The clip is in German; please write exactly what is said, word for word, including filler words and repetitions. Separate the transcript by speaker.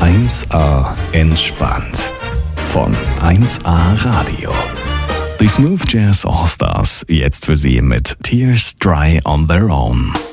Speaker 1: eins A entspannt. Von eins A Radio. Die Smooth Jazz All Stars jetzt für Sie mit Tears Dry on Their Own.